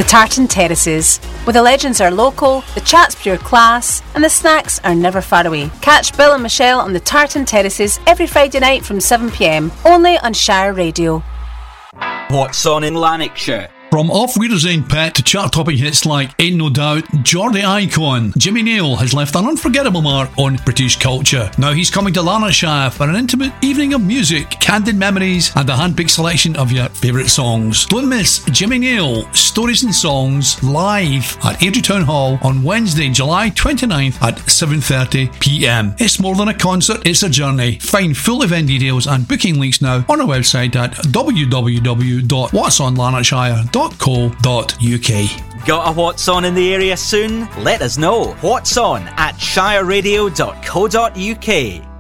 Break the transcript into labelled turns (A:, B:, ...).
A: The Tartan Terraces. Where the legends are local, the chat's pure class, and the snacks are never far away. Catch Bill and Michelle on the Tartan Terraces every Friday night from 7pm, only on Shire Radio.
B: What's on in Lanarkshire?
C: From Off Reader's End Pet to chart-topping hits like Ain't No Doubt, Geordie icon Jimmy Nail has left an unforgettable mark on British culture. Now he's coming to Lanarkshire for an intimate evening of music, candid memories and a hand-picked selection of your favourite songs. Don't miss Jimmy Nail, Stories and Songs, live at Airdrie Town Hall on Wednesday, July 29th at 7:30pm. It's more than a concert, it's a journey. Find full event details and booking links now on our website at www.whatsonlanarkshire.co.uk.
B: Got a What's On in the area soon? Let us know. What's On at shireradio.co.uk.